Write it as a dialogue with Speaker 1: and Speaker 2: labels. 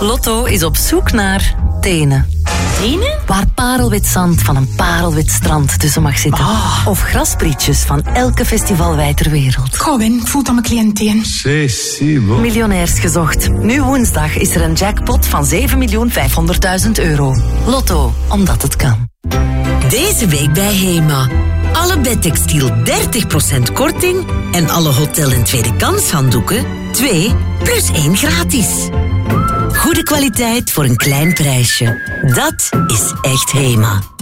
Speaker 1: Lotto is op zoek naar tenen.
Speaker 2: Tenen?
Speaker 1: Waar parelwit zand van een parelwit strand tussen mag zitten. Of grasprietjes van elke festivalwei ter wereld.
Speaker 2: Goh, Win, ik voel dat mijn cliënteen.
Speaker 1: Miljonairs gezocht. Nu woensdag is er een jackpot van 7.500.000 euro. Lotto, omdat het kan.
Speaker 3: Deze week bij HEMA. Alle bedtextiel 30% korting en alle hotel- en tweede kans handdoeken 2 plus 1 gratis. Goede kwaliteit voor een klein prijsje. Dat is echt HEMA.